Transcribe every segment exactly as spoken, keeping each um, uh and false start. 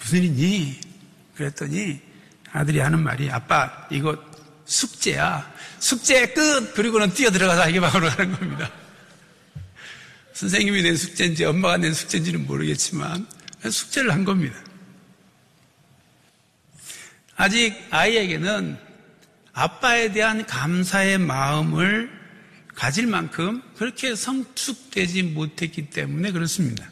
무슨 일이니? 그랬더니 아들이 하는 말이, 아빠 이거 숙제야. 숙제 끝! 그리고는 뛰어들어가서 자기 방으로 가는 겁니다. 선생님이 낸 숙제인지 엄마가 낸 숙제인지는 모르겠지만 숙제를 한 겁니다. 아직 아이에게는 아빠에 대한 감사의 마음을 가질 만큼 그렇게 성숙되지 못했기 때문에 그렇습니다.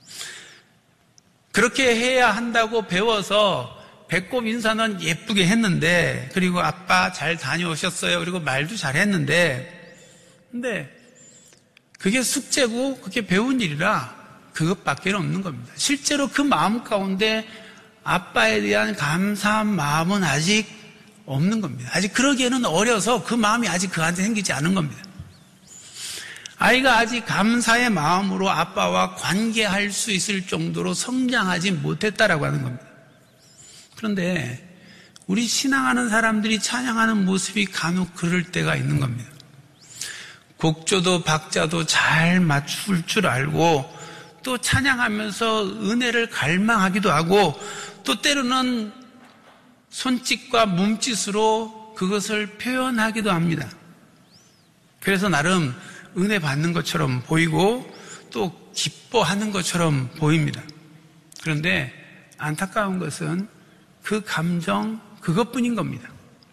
그렇게 해야 한다고 배워서 배꼽 인사는 예쁘게 했는데, 그리고 아빠 잘 다녀오셨어요. 그리고 말도 잘 했는데, 근데 그게 숙제고 그게 배운 일이라 그것밖에 없는 겁니다. 실제로 그 마음 가운데 아빠에 대한 감사한 마음은 아직 없는 겁니다. 아직 그러기에는 어려서 그 마음이 아직 그한테 생기지 않은 겁니다. 아이가 아직 감사의 마음으로 아빠와 관계할 수 있을 정도로 성장하지 못했다라고 하는 겁니다. 그런데 우리 신앙하는 사람들이 찬양하는 모습이 간혹 그럴 때가 있는 겁니다. 곡조도 박자도 잘 맞출 줄 알고, 또 찬양하면서 은혜를 갈망하기도 하고, 또 때로는 손짓과 몸짓으로 그것을 표현하기도 합니다. 그래서 나름 은혜 받는 것처럼 보이고 또 기뻐하는 것처럼 보입니다. 그런데 안타까운 것은 그 감정 그것뿐인 겁니다.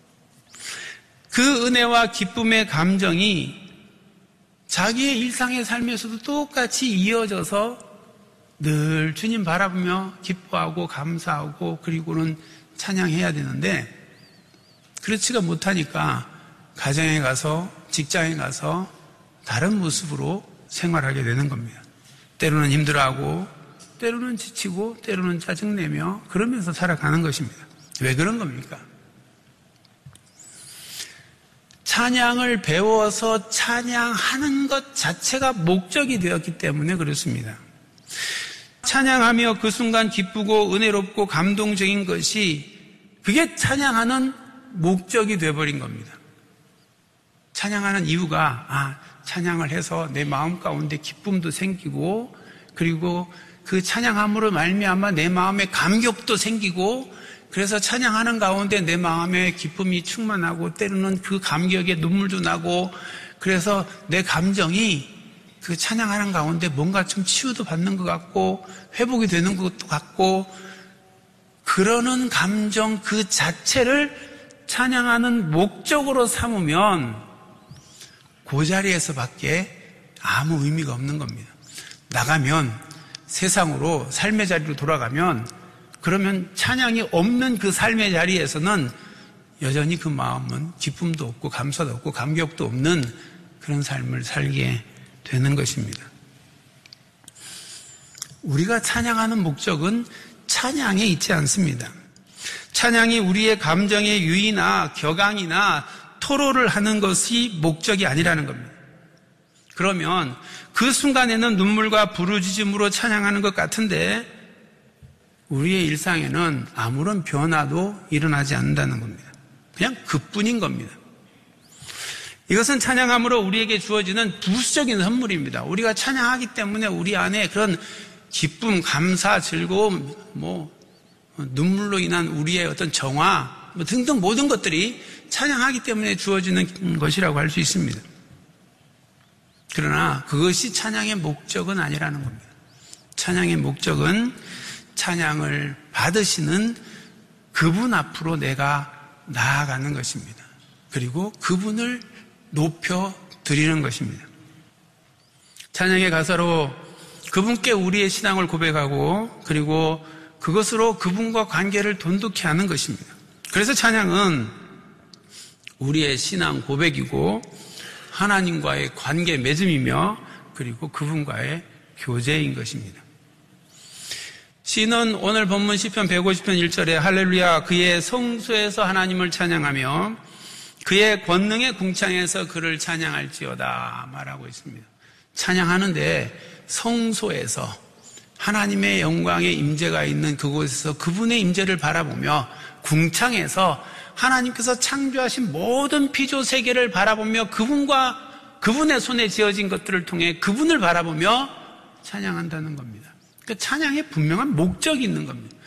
그 은혜와 기쁨의 감정이 자기의 일상의 삶에서도 똑같이 이어져서 늘 주님 바라보며 기뻐하고 감사하고 그리고는 찬양해야 되는데, 그렇지가 못하니까 가정에 가서, 직장에 가서 다른 모습으로 생활하게 되는 겁니다. 때로는 힘들어하고, 때로는 지치고, 때로는 짜증내며 그러면서 살아가는 것입니다. 왜 그런 겁니까? 찬양을 배워서 찬양하는 것 자체가 목적이 되었기 때문에 그렇습니다. 찬양하며 그 순간 기쁘고 은혜롭고 감동적인 것이, 그게 찬양하는 목적이 되어버린 겁니다. 찬양하는 이유가, 아, 찬양을 해서 내 마음 가운데 기쁨도 생기고, 그리고 그 찬양함으로 말미암아 내 마음에 감격도 생기고, 그래서 찬양하는 가운데 내 마음에 기쁨이 충만하고, 때로는 그 감격에 눈물도 나고, 그래서 내 감정이 그 찬양하는 가운데 뭔가 좀 치유도 받는 것 같고 회복이 되는 것도 같고, 그러는 감정 그 자체를 찬양하는 목적으로 삼으면 그 자리에서밖에 아무 의미가 없는 겁니다. 나가면, 세상으로 삶의 자리로 돌아가면, 그러면 찬양이 없는 그 삶의 자리에서는 여전히 그 마음은 기쁨도 없고 감사도 없고 감격도 없는 그런 삶을 살게 되는 것입니다. 우리가 찬양하는 목적은 찬양에 있지 않습니다. 찬양이 우리의 감정의 유의나 격앙이나 토로를 하는 것이 목적이 아니라는 겁니다. 그러면 그 순간에는 눈물과 부르짖음으로 찬양하는 것 같은데 우리의 일상에는 아무런 변화도 일어나지 않는다는 겁니다. 그냥 그뿐인 겁니다. 이것은 찬양함으로 우리에게 주어지는 부수적인 선물입니다. 우리가 찬양하기 때문에 우리 안에 그런 기쁨, 감사, 즐거움, 뭐 눈물로 인한 우리의 어떤 정화 뭐 등등 모든 것들이 찬양하기 때문에 주어지는 것이라고 할 수 있습니다. 그러나 그것이 찬양의 목적은 아니라는 겁니다. 찬양의 목적은 찬양을 받으시는 그분 앞으로 내가 나아가는 것입니다. 그리고 그분을 높여 드리는 것입니다. 찬양의 가사로 그분께 우리의 신앙을 고백하고, 그리고 그것으로 그분과 관계를 돈독히 하는 것입니다. 그래서 찬양은 우리의 신앙 고백이고 하나님과의 관계 맺음이며, 그리고 그분과의 교제인 것입니다. 시는 오늘 본문 시편 백오십 편 일 절에 할렐루야 그의 성소에서 하나님을 찬양하며 그의 권능의 궁창에서 그를 찬양할지어다 말하고 있습니다. 찬양하는데 성소에서 하나님의 영광의 임재가 있는 그곳에서 그분의 임재를 바라보며, 궁창에서 하나님께서 창조하신 모든 피조 세계를 바라보며 그분과 그분의 손에 지어진 것들을 통해 그분을 바라보며 찬양한다는 겁니다. 그러니까 찬양에 분명한 목적이 있는 겁니다.